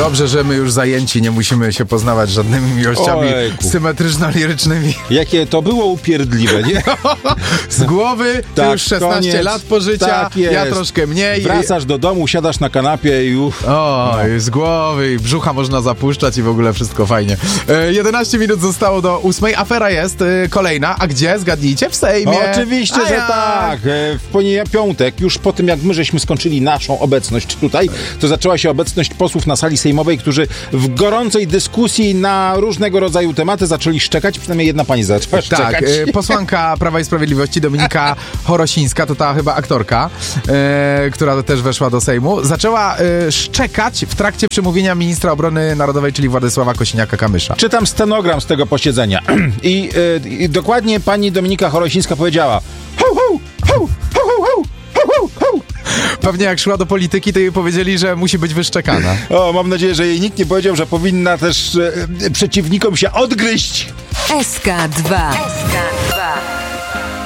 Dobrze, że my już zajęci, nie musimy się poznawać żadnymi miłościami symetryczno-lirycznymi. Jakie to było upierdliwe, nie? Z głowy, ty już 16 lat pożycia, tak ja troszkę mniej. Wracasz do domu, siadasz na kanapie i już... Z głowy i brzucha można zapuszczać i w ogóle wszystko fajnie. 11 minut zostało do 8. Afera jest kolejna. A gdzie? Zgadnijcie? W Sejmie. Oczywiście, że tak. W piątek, już po tym jak my żeśmy skończyli naszą obecność tutaj, to zaczęła się obecność posłów na sali sejmowej, którzy w gorącej dyskusji na różnego rodzaju tematy zaczęli szczekać. Przynajmniej jedna pani zaczęła szczekać. Tak, posłanka Prawa i Sprawiedliwości Dominika Chorosińska, to ta chyba aktorka, która też weszła do Sejmu, zaczęła szczekać w trakcie przemówienia ministra obrony narodowej, czyli Władysława Kosiniaka-Kamysza. Czytam stenogram z tego posiedzenia i dokładnie pani Dominika Chorosińska powiedziała: ho, ho, ho, ho, ho, ho, ho, ho. Pewnie jak szła do polityki, to jej powiedzieli, że musi być wyszczekana. Mam nadzieję, że jej nikt nie powiedział, że powinna też przeciwnikom się odgryźć. SK2.